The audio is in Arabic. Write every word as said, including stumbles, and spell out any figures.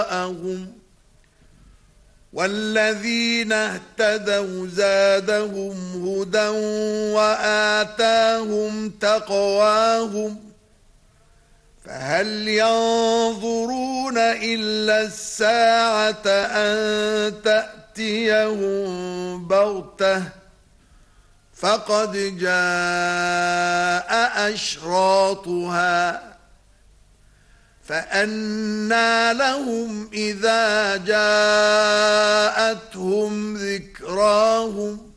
والذين اهتدوا زادهم هدى وآتاهم تقواهم فهل ينظرون إلا الساعة أن تأتيهم بغتة فقد جاء أشراطها فأنى لهم إذا جاءتهم ذكراهم